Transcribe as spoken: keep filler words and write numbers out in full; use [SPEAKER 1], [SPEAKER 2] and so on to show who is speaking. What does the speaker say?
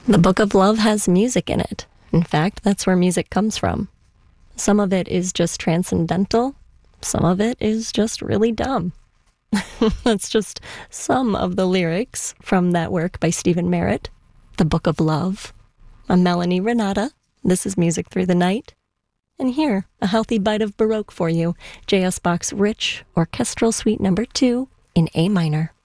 [SPEAKER 1] The Book of Love has music in it. In fact, that's where music comes from. Some of it is just transcendental. Some of it is just really dumb. That's just some of the lyrics from that work by Stephen Merritt, The Book of Love. I'm Melanie Renata. This is Music Through the Night. And here, a healthy bite of Baroque for you. J S. Bach's Rich Orchestral Suite Number two in A minor.